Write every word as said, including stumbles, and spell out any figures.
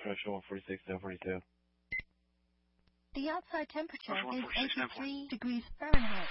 Pressure one forty-six, ten forty-two. The outside temperature Pressure is one forty-six, ten forty. eighty-three degrees Fahrenheit.